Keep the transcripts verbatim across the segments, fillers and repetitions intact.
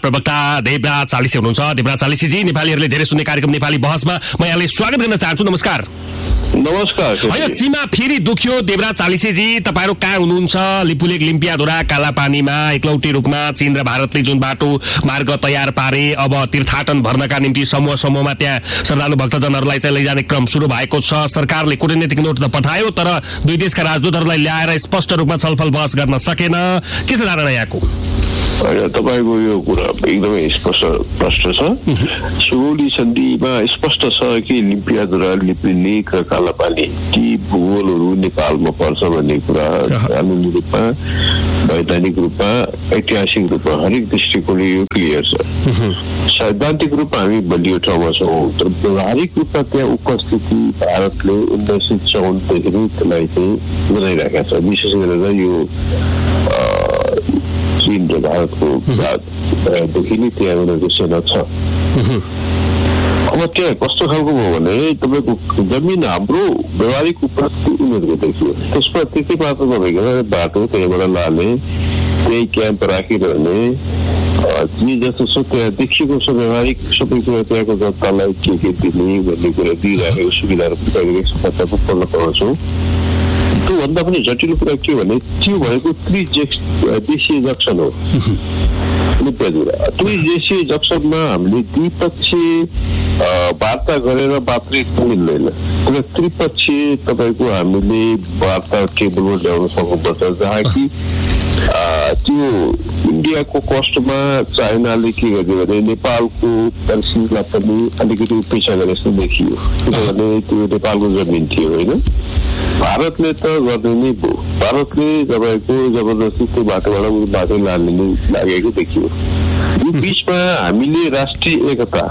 प्रवक्ता देवराज चालिसे हुनुहुन्छ। देवराज चालिसेजी, नेपालीहरूले धेरै सुन्ने कार्यक्रम नेपाली बहसमा म यहाँलाई स्वागत गर्न चाहन्छु। नमस्कार। नमस्कार। होइन, सीमा फेरि दुख्यो देवराज चालिसेजी, तपाईँहरू कहाँ हुनुहुन्छ? लिपुलेक लिम्पियाधुरा कालापानीमा एकलौटी रूपमा चीन र भारतले जुन बाटो मार्ग तयार पारे, अब तीर्थाटन भर्नका निम्ति समूह समूहमा त्यहाँ श्रद्धालु भक्तजनहरूलाई चाहिँ लैजाने क्रम सुरु भएको छ। सरकारले कूटनीतिक नोट त पठायो, तर दुई देशका राजदूतहरूलाई ल्याएर स्पष्ट रूपमा छलफल बहस गर्न सकेन। के छ धारणा यहाँको? तपाईँको यो कुरा एकदमै स्पष्ट प्रश्न छ। सुगौली सन्धिमा स्पष्ट छ कि लिम्पियाधुरा, लिपुलेक र कालापानी ती भूगोलहरू नेपालमा पर्छ भन्ने कुरा कानुनी रूपमा, वैधानिक रूपमा, ऐतिहासिक रूपमा हरेक दृष्टिकोणले यो क्लियर छ। सैद्धान्तिक रूपमा हामी बलियो ठाउँमा छौँ, तर व्यवहारिक रूपमा त्यहाँ उपस्थिति भारतले उन्नाइस सय चौवनदेखि नै त्यसलाई चाहिँ बनाइरहेका छ। विशेष गरेर यो चीन र भारतको विवाददेखि नै त्यहाँ उनीहरूको सेना छ। अब त्यहाँ कस्तो खालको भयो भने तपाईँको जमिन हाम्रो व्यवहारिक उपस्थिति उनीहरूको देखियो, त्यसमा त्यति मात्र नभइकन बाटो त्यहाँबाट लाने, त्यही क्याम्प राखिरहने, जे जस्तो छ त्यहाँ देखिएको छ व्यवहारिक सबै कुरा त्यहाँको जनतालाई के के दिने भन्ने कुरा दिइरहेको सुविधाहरू पुऱ्याइरहेको पत्ताको पढ्न पाउँछौँ। त्योभन्दा पनि जटिल कुरा के भने त्यो भएको त्रिदेशीय जक्सन हो लिम्पियाधुरा। त्रिदेशीय जक्सनमा हामीले द्विपक्षीय वार्ता गरेर मात्रै मिल्दैन, तर त्रिपक्षीय तपाईँको हामीले वार्ता टेबलमा ल्याउन सक्नुपर्छ, जहाँ कि त्यो इन्डियाको कस्टमा चाइनाले के गर्यो भने नेपालको परिस्थितिलाई पनि अलिकति पेसा गरे जस्तो देखियो, किनभने त्यो नेपालको जमिन थियो होइन। भारतले त गर्ने नै भयो, भारतले तपाईँको जबरजस्ती त्यो बाटोबाट बाटो लाने लागेको देखियो। यो बिचमा हामीले राष्ट्रिय एकता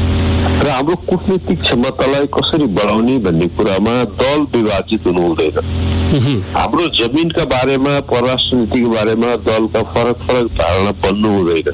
र हाम्रो कूटनीतिक क्षमतालाई कसरी बढाउने भन्ने कुरामा दल विभाजित हुनु हुँदैन। हाम्रो जमिनका बारेमा, परराष्ट्र नीतिको बारेमा दलका फरक फरक धारणा बन्नु हुँदैन।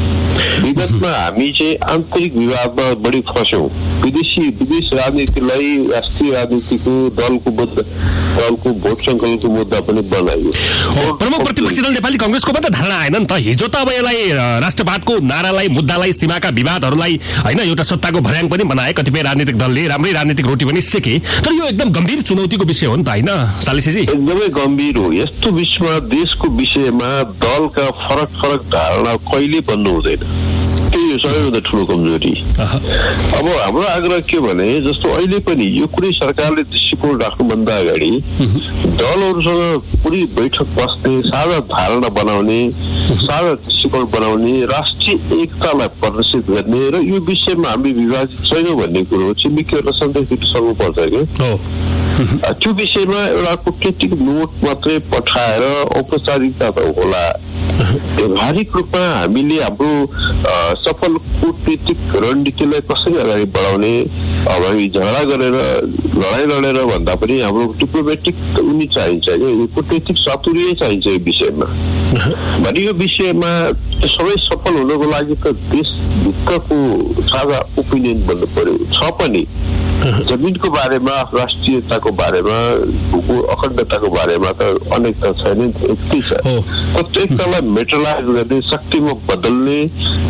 विगतमा हामी चाहिँ आन्तरिक विवादमा बढी फस्यौं, विदेशी विदेश राजनीतिलाई राष्ट्रिय राजनीतिको दलको मुद्दा, दलको भोट संकलनको मुद्दा पनि बनाइयो। प्रमुख प्रतिपक्षी दल नेपाली कांग्रेसको पनि त धारणा आएन नि त। हिजो त अब यसलाई राष्ट्रवादको नारालाई, मुद्दालाई, सीमाका विवादहरूलाई होइन एउटा सत्ताको भर्याङ पनि बनाए कतिपय राजनीतिक दलले, राम्रै राजनीतिक रोटी पनि सेके, तर यो एकदम गम्भीर चुनौतीको विषय हो नि त होइन चालिसेजी? एकदमै गम्भीर हो। यस्तो विषयमा देशको विषयमा दलका फरक फरक धारणा कहिले बन्नु हुँदैन, त्यही हो सबैभन्दा ठुलो कमजोरी। अब हाम्रो आग्रह के भने जस्तो अहिले पनि यो कुनै सरकारले दृष्टिकोण राख्नुभन्दा अगाडि दलहरूसँग पुरै बैठक बस्ने, साझा धारणा बनाउने, साझा दृष्टिकोण बनाउने, राष्ट्रिय एकतालाई प्रदर्शित गर्ने र यो विषयमा हामी विभाजित छैनौँ भन्ने कुरो छिमेकीहरूलाई सन्देश दिन सक्नुपर्छ क्या। त्यो विषयमा एउटा कूटनीतिक नोट मात्रै पठाएर औपचारिकता त होला, व्यावहारिक रूपमा हामीले हाम्रो सफल कूटनीतिक रणनीतिलाई कसरी अगाडि बढाउने, अब हामी झगडा गरेर लडाइँ लडेर भन्दा पनि हाम्रो डिप्लोमेटिक उनी चाहिन्छ क्या, यो कूटनीतिक चातुर्य चाहिन्छ यो विषयमा। भने यो विषयमा सबै सफल हुनको लागि त देशभित्रको साझा ओपिनियन बन्नु पर्यो। छ पनि जमिनको बारेमा, राष्ट्रियताको बारेमा, अखण्डताको बारेमा त अनेकता छैन, यति छ। प्रत्येकतालाई मेटलाइज गर्ने, शक्तिमा बदल्ने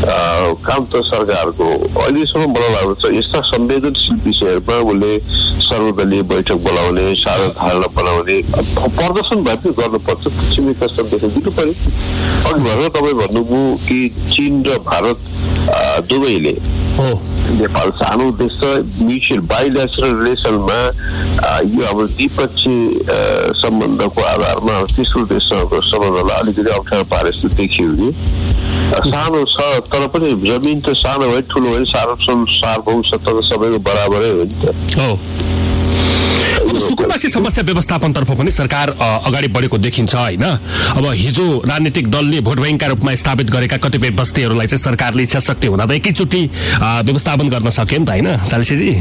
काम त सरकारको अहिलेसम्म मलाई लाग्छ। यस्ता संवेदनशील विषयहरूमा उसले सर्वदलीय बैठक बोलाउने, साझा धारणा बनाउने, प्रदर्शन भए पनि गर्नुपर्छ, छिमेकीका सन्देश दिनु पर्यो। अघि भएर तपाईँ भन्नुभयो कि चीन र भारत दुवैले, नेपाल सानो देश छ, म्युचुअल बाइलेटरल रिलेसनमा यो अब द्विपक्षीय सम्बन्धको आधारमा तेस्रो देशसँगको सम्बन्धलाई अलिकति अप्ठ्यारो पारे जस्तो देखियो कि सानो छ, तर पनि जमिन त सानो भए ठुलो भए सार्वभौम सत्ता त सबैको बराबरै हो नि त। सुकुम्बासी समस्या व्यवस्थापनतर्फ पनि सरकार अगाडि बढेको देखिन्छ होइन। अब हिजो राजनीतिक दलले भोट ब्याङ्कका रूपमा स्थापित गरेका कतिपय बस्तीहरूलाई चाहिँ सरकारले इच्छा शक्ति हुँदा त एकैचोटि व्यवस्थापन गर्न सक्यो नि त होइन चालिसेजी?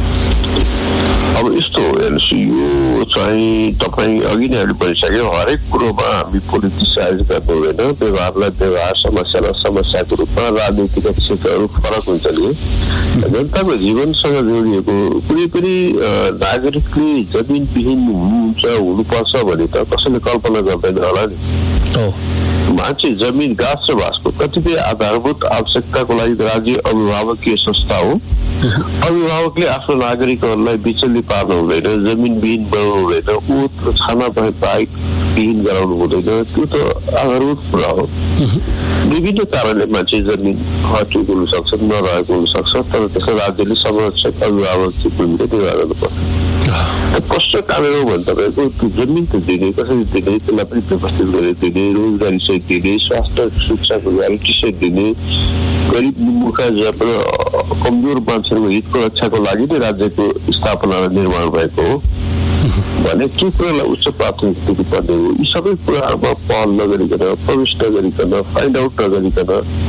अब यस्तो हेर्नुहोस्, यो चाहिँ तपाईँ अघि नै अहिले भनिसक्यो, हरेक कुरोमा हामी पोलिटिसाइज गर्नु हुँदैन, व्यवहारलाई व्यवहार, समस्यालाई समस्याको रूपमा, राजनीतिक क्षेत्रहरू फरक हुन्छ नि। जनताको जीवनसँग जोडिएको कुनै पनि नागरिकले जमिनविहीन हुनुहुन्छ, हुनुपर्छ भने त कसैले कल्पना गर्दैन होला नि। चाहिँ जमिन गाँस र बाँसको कतिपय आधारभूत आवश्यकताको लागि राज्य अभिभावकीय संस्था हो। अभिभावकले आफ्नो नागरिकहरूलाई बिचल्ली पार्नु हुँदैन, जमिन विहीन बनाउनु हुँदैन, ओत र छाना बाहेक विहीन गराउनु हुँदैन। त्यो त आधारभूत कुरा हो। विभिन्न कारणले मान्छे जमिन हटेको हुन सक्छ, नरहेको हुन सक्छ, तर त्यसलाई राज्यले संरक्षक अभिभावक भूमिका निर्वाह गर्नुपर्छ। कस्तो कारण हो भने तपाईँको त्यो जमिन त दिने, कसरी दिने, त्यसलाई पनि व्यवस्थित गरेर दिने, रोजगारी सहित दिने, स्वास्थ्य शिक्षाको ग्यारेन्टी सहित दिने, गरिब मुखा कमजोर मान्छेहरूको हितको रक्षाको लागि नै राज्यको स्थापना निर्माण भएको हो भने त्यो कुरालाई उच्च प्राथमिकता दिनुपर्ने हो। यी सबै कुराहरूमा पहल नगरिकन, प्रवेश नगरिकन, फाइन्ड आउट नगरिकन